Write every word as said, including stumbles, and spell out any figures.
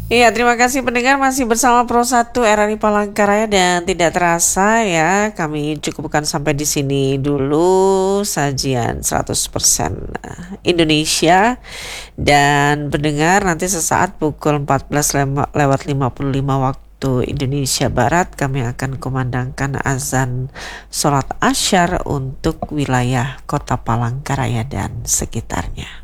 Iya, terima kasih pendengar masih bersama Pro satu R R I Palangkaraya dan tidak terasa ya kami cukupkan sampai di sini dulu sajian seratus persen Indonesia dan pendengar nanti sesaat pukul empat belas lewat lima puluh lima waktu Indonesia Barat kami akan kumandangkan azan sholat asyar untuk wilayah Kota Palangkaraya dan sekitarnya.